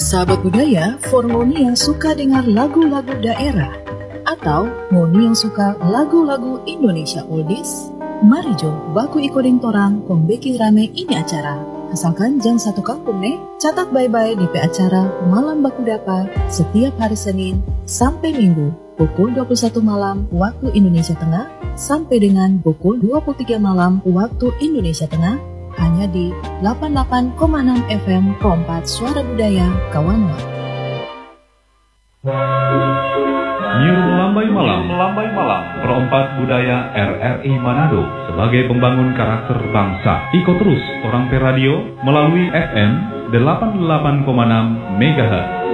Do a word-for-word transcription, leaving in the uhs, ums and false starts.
Sahabat budaya, for Ngoni yang suka dengar lagu-lagu daerah atau Ngoni yang suka lagu-lagu Indonesia oldies, mari jo baku ikoding torang pembeki rame ini acara. Asalkan jam satu kampung nih, catat bye-bye di P acara Malam Baku Dapa setiap hari Senin sampai Minggu pukul dua puluh satu malam waktu Indonesia Tengah sampai dengan pukul dua puluh tiga malam waktu Indonesia Tengah, hanya di delapan puluh delapan koma enam F M Perempat Suara Budaya Kawanwa. Nyur Melambai Malam, Melambai Malam, Perempat Budaya R R I Manado sebagai pembangun karakter bangsa. Ikut terus Orang Pe Radio melalui F M delapan puluh delapan koma enam megahertz.